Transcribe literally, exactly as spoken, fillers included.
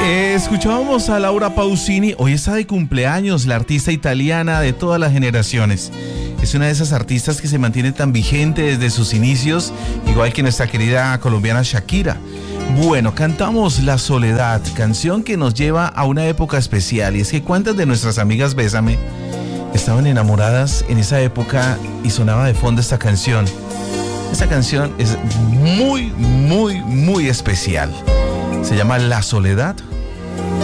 Eh, escuchábamos a Laura Pausini. Hoy está de cumpleaños, la artista italiana de todas las generaciones. Es una de esas artistas que se mantiene tan vigente desde sus inicios, igual que nuestra querida colombiana Shakira. Bueno, cantamos La Soledad, canción que nos lleva a una época especial. Y es que cuántas de nuestras amigas Bésame estaban enamoradas en esa época y sonaba de fondo esta canción. Esta canción es muy, muy, muy especial. Se llama La Soledad